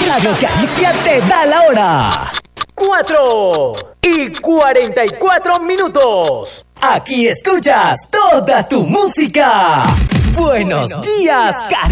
Radio Caricia te da la hora. 4:44. Aquí escuchas toda tu música. Buenos días, Caricia.